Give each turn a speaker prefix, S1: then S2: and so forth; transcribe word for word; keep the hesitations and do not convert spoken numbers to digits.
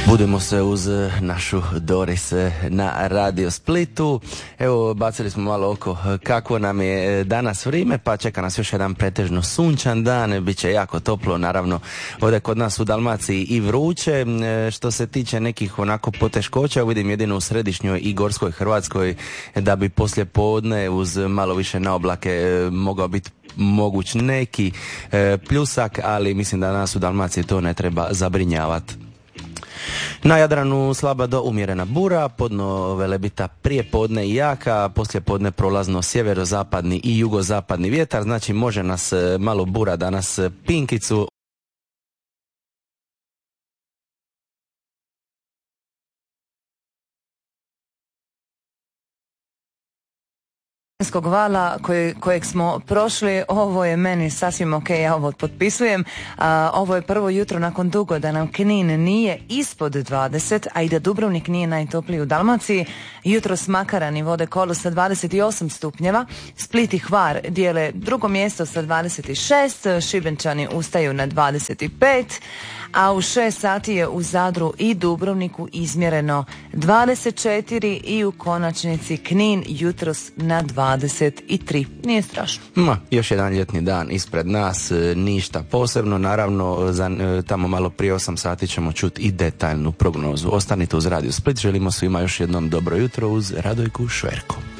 S1: Budemo se uz našu Doris na Radio Splitu. Evo, bacili smo malo oko kako nam je danas vrijeme, pa čeka nas još jedan pretežno sunčan dan, bit će jako toplo, naravno ovdje kod nas u Dalmaciji i vruće. Što se tiče nekih onako poteškoća, vidim jedino u središnjoj i gorskoj Hrvatskoj da bi poslije podne uz malo više naoblake mogao biti moguć neki e, pljusak, ali mislim da nas u Dalmaciji to ne treba zabrinjavati. Na Jadranu slaba do umjerena bura, podno velebita prije podne i jaka, poslije podne prolazno sjeverozapadni i jugozapadni vjetar, znači može nas malo bura danas pinkicu.
S2: vala koje, kojeg smo prošli, ovo je meni sasvim ok, ja ovo potpisujem. A, ovo je prvo jutro nakon dugo da nam Knin nije ispod dvadeset, a i da Dubrovnik nije najtopliji u Dalmaciji. Jutro s Makarani vode kolo sa dvadeset osam stupnjeva, Split i Hvar dijele drugo mjesto sa dvadeset šest, Šibenčani ustaju na dvadeset pet, a u šest sati je u Zadru i Dubrovniku izmjereno dvadeset četiri i u konačnici Knin jutros na dvadeset tri. Nije strašno.
S1: Ma, još jedan ljetni dan ispred nas, ništa posebno, naravno za, tamo malo prije osam sati ćemo čuti i detaljnu prognozu. Ostanite uz Radio Split, želimo svima još jednom dobro jutro uz Radojku Šverko.